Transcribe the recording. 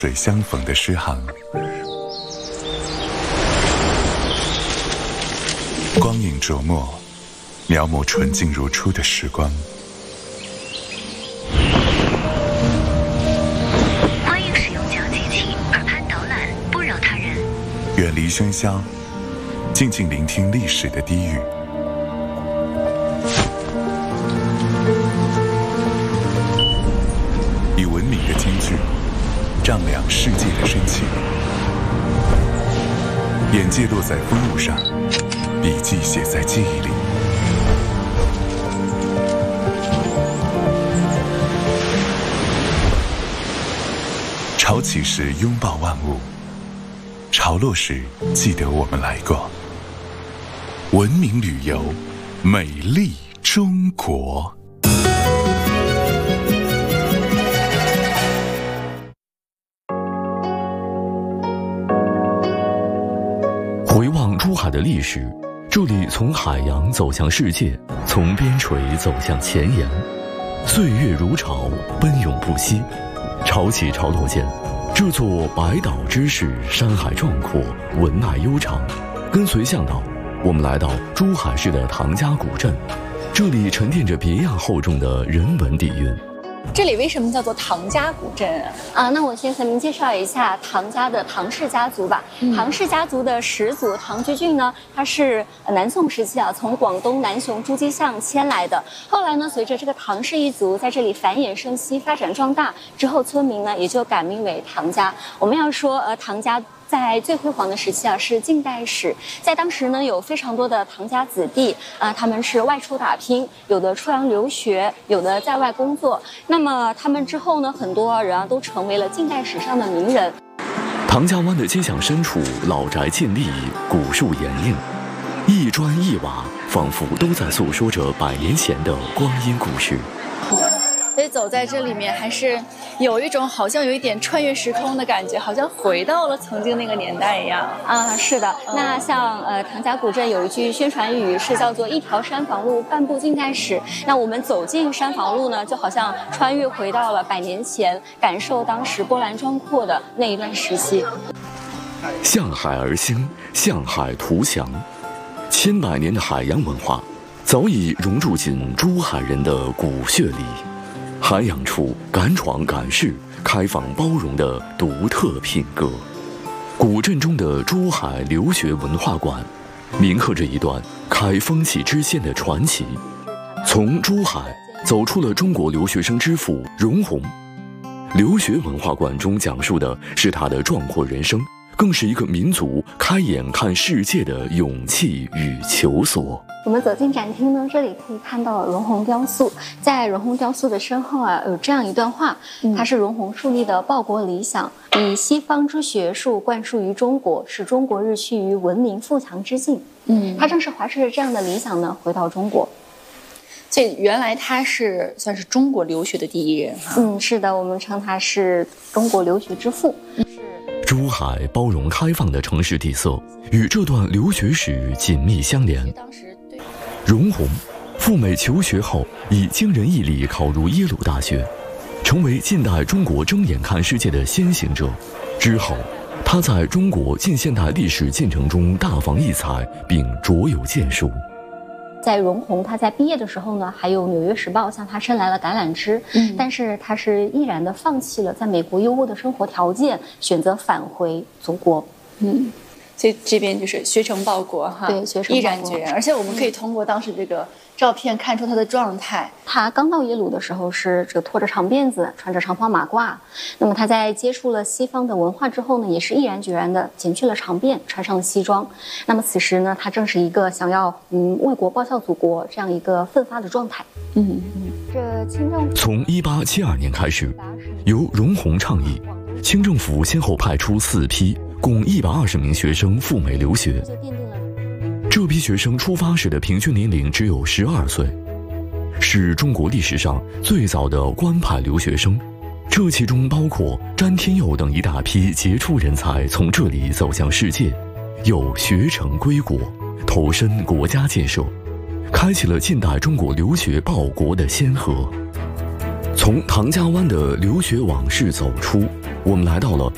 水相逢的诗行，光影琢磨，描摹纯净如初的时光。 欢迎使用讲机器，耳畔导览，不扰他人。 远离喧嚣，静静聆听历史的低语。以文明的金句丈量世界的深情，眼界落在风物上，笔记写在记忆里。潮起时拥抱万物，潮落时记得我们来过。文明旅游，美丽中国。 回望珠海的历史，这里从海洋走向世界，从边陲走向前沿，岁月如潮，奔涌不息。潮起潮落间，这座百岛之势，山海壮阔，文脉悠长。跟随向导，我们来到珠海市的唐家古镇，这里沉淀着别样厚重的人文底蕴。 这里为什么叫做唐家古镇啊？ 那我先和您介绍一下唐家的唐氏家族吧。唐氏家族的始祖唐居俊呢，他是南宋时期从广东南雄诸暨巷迁来的。后来呢，随着这个唐氏一族在这里繁衍生息、发展壮大之后，村民呢也就改名为唐家。我们要说，唐家在最辉煌的时期是近代史，在当时呢有非常多的唐家子弟他们是外出打拼，有的出洋留学，有的在外工作。那么他们之后呢，很多人都成为了近代史上的名人。 唐家湾的街巷深处，老宅尽立，古树掩映，一砖一瓦仿佛都在诉说着100年前的光阴故事。 所以走在这里面，还是有一种好像有一点穿越时空的感觉，好像回到了曾经那个年代一样是的。那像唐家古镇有一句宣传语是叫做"一条山房路，半部近代史"。那我们走进山房路呢，就好像穿越回到了100年前，感受当时波澜壮阔的那一段时期。 向海而兴，向海图祥，100年的海洋文化早已融入进珠海人的骨血里，涵养出敢闯敢试、开放包容的独特品格。古镇中的珠海留学文化馆，铭刻着一段开风气之先的传奇。从珠海走出了中国留学生之父容闳。留学文化馆中讲述的是他的壮阔人生，更是一个民族开眼看世界的勇气与求索。 我们走进展厅呢，这里可以看到容闳雕塑。在容闳雕塑的身后有这样一段话，它是容闳树立的报国理想，以西方之学术灌输于中国，使中国日趋于文明富强之境。他正是怀揣着这样的理想呢，回到中国。 所以原来他是算是中国留学的第一人是的，我们称他是中国留学之父。 珠海包容开放的城市底色与这段留学史紧密相连。容闳赴美求学后，以惊人毅力考入耶鲁大学，成为近代中国睁眼看世界的先行者。之后，他在中国近现代历史进程中大放异彩，并卓有建树。 在容闳他在毕业的时候呢，还有《纽约时报》向他伸来了橄榄枝，但是他是毅然地放弃了在美国优渥的生活条件，选择返回祖国。 所以这边就是学成报国对，学成报国， 毅然决然。而且我们可以通过当时这个照片看出他的状态。 他刚到耶鲁的时候是这个拖着长辫子，穿着长袍马褂。那么他在接触了西方的文化之后呢，也是毅然决然地剪去了长辫，穿上了西装。那么此时呢，他正是一个想要为国报效祖国这样一个奋发的状态。这清政府从1872年开始，由容闳倡议，清政府先后派出4批，共120名学生赴美留学。这批学生出发时的平均年龄只有12岁，是中国历史上最早的官派留学生。这其中包括詹天佑等一大批杰出人才从这里走向世界，有学成归国，投身国家建设，开启了近代中国留学报国的先河。从唐家湾的留学往事走出，我们来到了